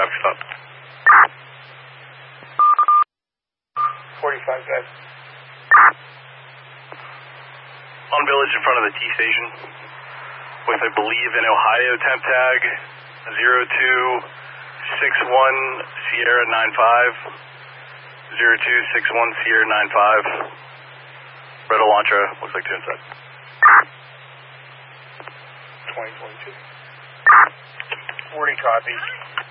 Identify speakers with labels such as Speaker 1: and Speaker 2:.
Speaker 1: Stop.
Speaker 2: 45 guys.
Speaker 1: On Village in front of the T station with, I believe, an Ohio temp tag 0261 Sierra 95. 0261 Sierra 95. Red Elantra, looks like 2 inside.
Speaker 2: 2022. 40 copy.